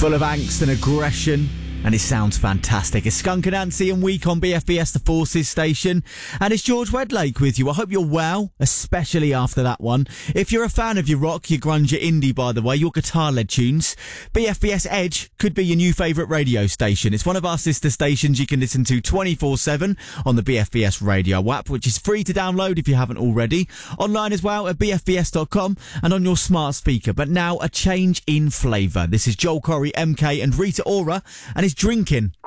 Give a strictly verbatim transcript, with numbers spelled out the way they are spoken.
Full of angst and aggression, and it sounds fantastic. It's Skunk Anansie and Week on B F B S, the Forces station. And it's George Wedlake with you. I hope you're well, especially after that one. If you're a fan of your rock, your grunge, your indie, by the way, your guitar-led tunes, B F B S Edge could be your new favourite radio station. It's one of our sister stations you can listen to twenty-four seven on the B F B S radio app, which is free to download if you haven't already. Online as well at b f b s dot com and on your smart speaker. But now a change in flavour. This is Joel Corry, M K and Rita Ora, and it's Drinking.